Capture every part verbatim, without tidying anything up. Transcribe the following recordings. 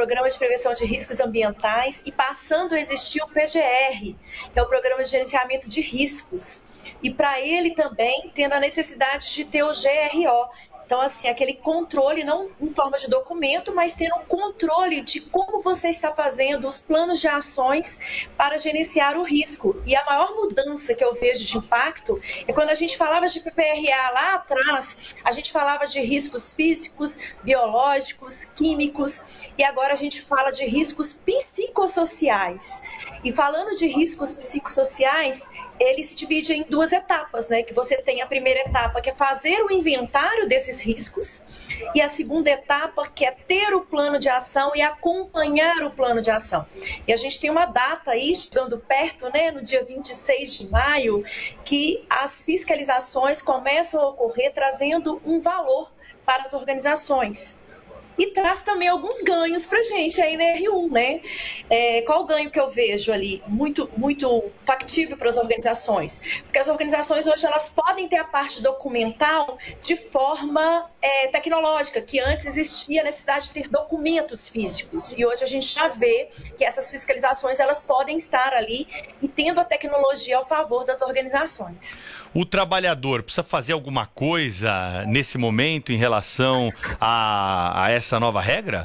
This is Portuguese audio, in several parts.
Programa de Prevenção de Riscos Ambientais, e passando a existir o P G R, que é o Programa de Gerenciamento de Riscos. E para ele também tendo a necessidade de ter o G R O. Então, assim, aquele controle, não em forma de documento, mas tendo um controle de como você está fazendo os planos de ações para gerenciar o risco. E a maior mudança que eu vejo de impacto é quando a gente falava de P P R A lá atrás, a gente falava de riscos físicos, biológicos, químicos, e agora a gente fala de riscos psicossociais. E falando de riscos psicossociais, ele se divide em duas etapas, né? Que você tem a primeira etapa, que é fazer o inventário desses riscos, e a segunda etapa, que é ter o plano de ação e acompanhar o plano de ação. E a gente tem uma data aí, chegando perto, né? No dia vinte e seis de maio, que as fiscalizações começam a ocorrer trazendo um valor para as organizações. E traz também alguns ganhos para a gente aí na R um, né? É, qual o ganho que eu vejo ali? Muito, muito factível para as organizações. Porque as organizações hoje elas podem ter a parte documental de forma é, tecnológica, que antes existia a necessidade de ter documentos físicos. E hoje a gente já vê que essas fiscalizações elas podem estar ali e tendo a tecnologia ao favor das organizações. O trabalhador precisa fazer alguma coisa nesse momento em relação a, a essa nova regra?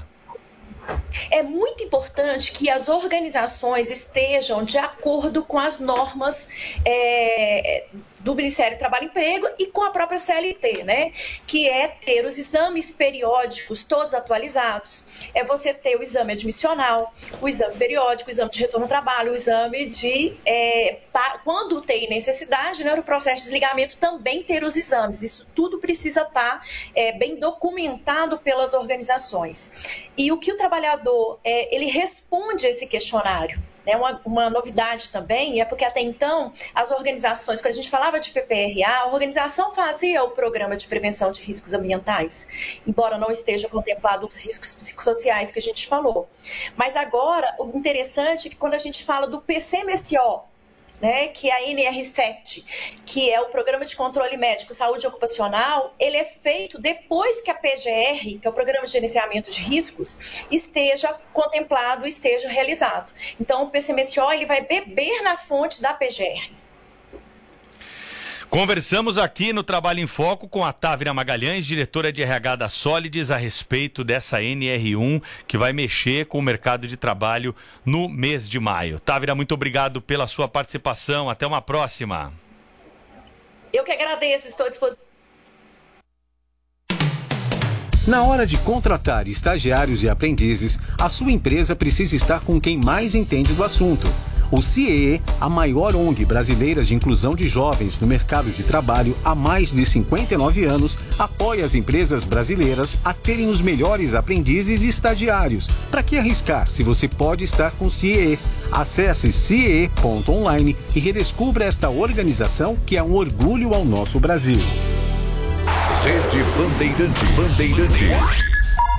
É muito importante que as organizações estejam de acordo com as normas é, do Ministério do Trabalho e Emprego e com a própria C L T, né? Que é ter os exames periódicos todos atualizados, é você ter o exame admissional, o exame periódico, o exame de retorno ao trabalho, o exame de, é, para, quando tem necessidade, né, no processo de desligamento, também ter os exames. Isso tudo precisa estar é, bem documentado pelas organizações. E o que o trabalhador, é, ele responde a esse questionário. É uma, uma novidade também, é porque até então as organizações, quando a gente falava de P P R A, a organização fazia o programa de prevenção de riscos ambientais, embora não esteja contemplado os riscos psicossociais que a gente falou. Mas agora, o interessante é que quando a gente fala do P C M S O, né, que é a N R sete, que é o Programa de Controle Médico Saúde Ocupacional, ele é feito depois que a P G R, que é o Programa de Gerenciamento de Riscos, esteja contemplado, esteja realizado. Então, o P C M S O ele vai beber na fonte da P G R. Conversamos aqui no Trabalho em Foco com a Távira Magalhães, diretora de R H da Solides, a respeito dessa N R um que vai mexer com o mercado de trabalho no mês de maio. Távira, muito obrigado pela sua participação. Até uma próxima. Eu que agradeço, estou à disposição. Na hora de contratar estagiários e aprendizes, a sua empresa precisa estar com quem mais entende do assunto. O C I E, a maior O N G brasileira de inclusão de jovens no mercado de trabalho há mais de cinquenta e nove anos, apoia as empresas brasileiras a terem os melhores aprendizes e estagiários. Para que arriscar se você pode estar com o C I E? Acesse C I E ponto online e redescubra esta organização que é um orgulho ao nosso Brasil. Rede Bandeirantes. Bandeirantes.